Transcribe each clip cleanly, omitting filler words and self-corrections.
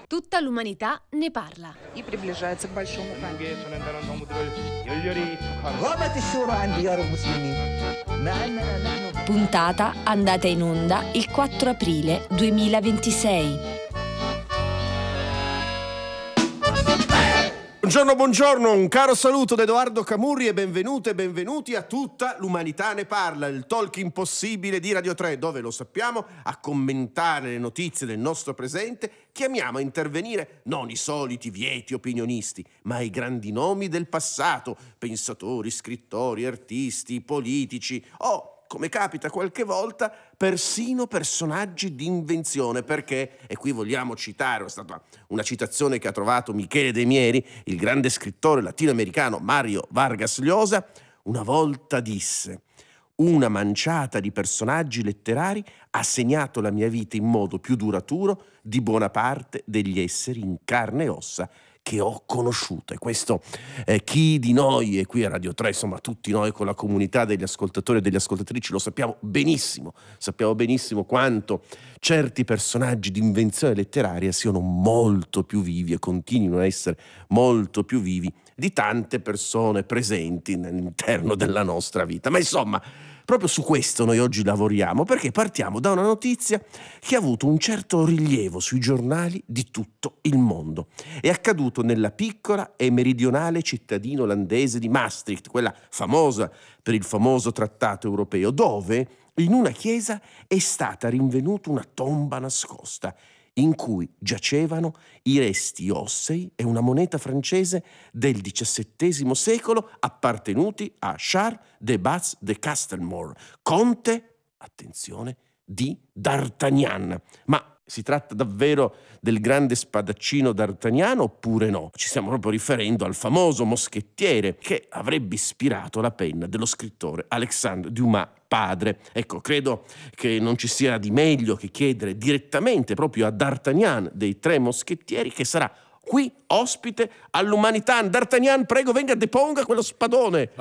Tutta l'umanità ne parla. И приближается к большому камню. غابت الشورى عن ديار المسلمين مع أننا نحن Puntata andata in onda il 4 aprile 2026. Buongiorno, un caro saluto da Edoardo Camurri e benvenute e benvenuti a Tutta l'umanità ne parla, il talk impossibile di Radio 3, dove lo sappiamo, a commentare le notizie del nostro presente, chiamiamo a intervenire non i soliti vieti opinionisti, ma i grandi nomi del passato, pensatori, scrittori, artisti, politici o, come capita qualche volta, persino personaggi di invenzione, perché, e qui vogliamo citare, è stata una citazione che ha trovato Michele De Mieri, il grande scrittore latinoamericano Mario Vargas Llosa, una volta disse: una manciata di personaggi letterari ha segnato la mia vita in modo più duraturo di buona parte degli esseri in carne e ossa che ho conosciuto. E questo chi di noi, e qui a Radio 3, insomma tutti noi con la comunità degli ascoltatori e delle ascoltatrici lo sappiamo benissimo quanto certi personaggi di invenzione letteraria siano molto più vivi e continuino a essere molto più vivi di tante persone presenti all'interno della nostra vita. Ma insomma, proprio su questo noi oggi lavoriamo, perché partiamo da una notizia che ha avuto un certo rilievo sui giornali di tutto il mondo. È accaduto nella piccola e meridionale cittadina olandese di Maastricht, quella famosa per il famoso trattato europeo, dove in una chiesa è stata rinvenuta una tomba nascosta in cui giacevano i resti ossei e una moneta francese del XVII secolo appartenuti a Charles de Baz de Castelmore, conte, attenzione, di D'Artagnan. Ma si tratta davvero del grande spadaccino D'Artagnan oppure no? Ci stiamo proprio riferendo al famoso moschettiere che avrebbe ispirato la penna dello scrittore Alexandre Dumas padre. Ecco, credo che non ci sia di meglio che chiedere direttamente proprio a D'Artagnan dei Tre Moschettieri, che sarà qui ospite all'Umanità. D'Artagnan, prego, venga, deponga quello spadone.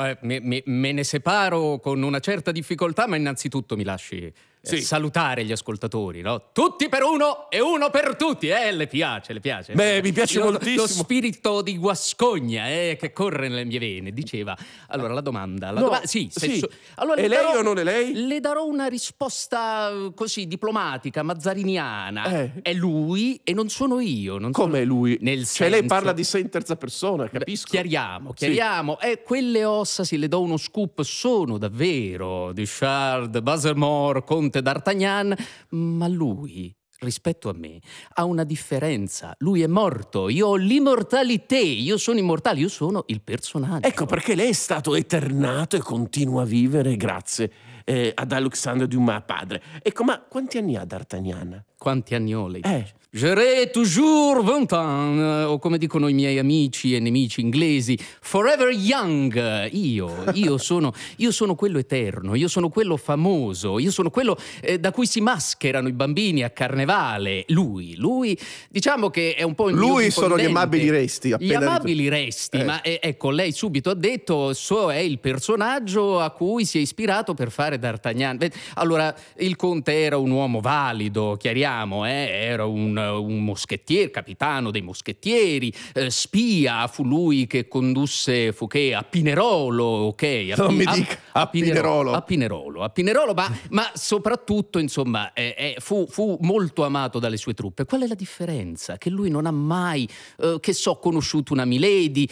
Me ne separo con una certa difficoltà, ma innanzitutto mi lasci salutare gli ascoltatori, no? Tutti per uno e uno per tutti, le piace. Beh, mi piace moltissimo. Lo spirito di Guascogna, che corre nelle mie vene, diceva. Allora, la domanda. Sì. Allora, è lei o non è lei? Le darò una risposta così diplomatica, mazzariniana. È lui e non sono io. Come è lui? Nel cioè, lei parla di sé in terza persona, capisco. Chiariamo. Sì. Quelle ossa, sì, le do uno scoop, sono davvero di Charles de Baselmore, conte D'Artagnan, ma lui, rispetto a me, ha una differenza. Lui è morto, io ho l'immortalité, io sono immortale, io sono il personaggio. Ecco perché lei è stato eternato e continua a vivere grazie ad Alexandre Dumas padre. Ecco, ma quanti anni ha D'Artagnan? Quanti anni ho, lei dice? J'aurai toujours 20 ans, o come dicono i miei amici e nemici inglesi, forever young. Io sono quello eterno, io sono quello famoso, io sono quello da cui si mascherano i bambini a carnevale. Lui, diciamo che è un po' il mio Lui dipendente. sono gli amabili resti. Gli amabili resti, ma ecco, lei subito ha detto, è il personaggio a cui si è ispirato per fare D'Artagnan. Allora, il conte era un uomo valido, chiariamo, era un moschettiere, capitano dei moschettieri, spia, fu lui che condusse Fouquet a Pinerolo, ok? Non mi dica, a Pinerolo. A Pinerolo, ma soprattutto, insomma, fu molto amato dalle sue truppe. Qual è la differenza? Che lui non ha mai, conosciuto una Milady,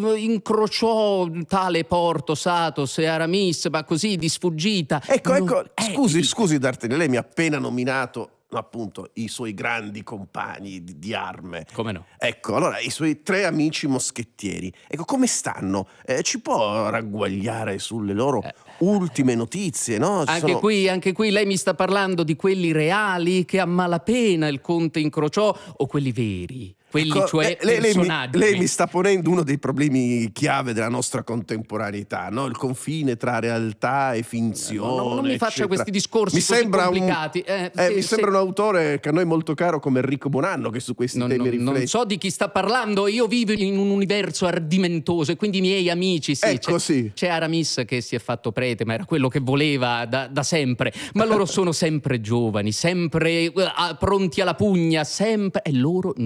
incrociò tale Porthos, Athos e Aramis, ma così di sfuggita. Ecco, scusi D'Artagnan, lei mi ha appena nominato appunto i suoi grandi compagni di arme. Come no? Ecco, allora i suoi tre amici moschettieri, ecco, come stanno? Ci può ragguagliare sulle loro ultime notizie, no? Anche qui lei mi sta parlando di quelli reali che a malapena il conte incrociò, o quelli veri? Quelli, cioè personaggi. Lei mi sta ponendo uno dei problemi chiave della nostra contemporaneità, no? Il confine tra realtà e finzione. Non mi faccia eccetera. questi discorsi mi così sembra complicati. Mi sembra un autore che a noi è molto caro come Enrico Bonanno, che su questi temi riflette. Non so di chi sta parlando, io vivo in un universo ardimentoso e quindi i miei amici, c'è Aramis che si è fatto prete, ma era quello che voleva da sempre. Ma loro sono sempre giovani, sempre pronti alla pugna, sempre, e loro